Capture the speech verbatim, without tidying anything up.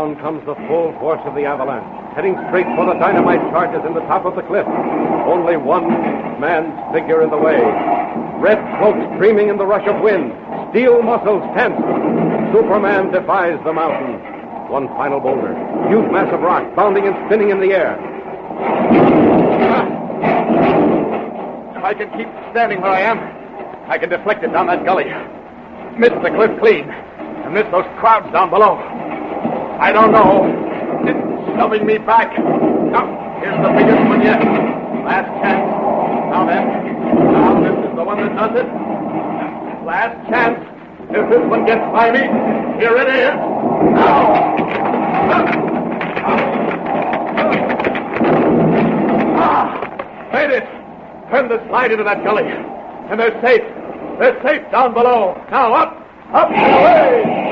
Down comes the full force of the avalanche, heading straight for the dynamite charges in the top of the cliff. Only one man's figure in the way. Red smoke streaming in the rush of wind. Steel muscles tense. Superman defies the mountain. One final boulder. Huge mass of rock bounding and spinning in the air. If I can keep standing where I am, I can deflect it down that gully. Miss the cliff clean. And miss those crowds down below. I don't know. It's shoving me back. Now, here's the biggest one yet. Last chance. Now then. Now this is the one that does it. Last chance. If this one gets by me, here it is. Now! Ah! Made it! Turn the slide into that gully. And they're safe. They're safe down below. Now up, up and away!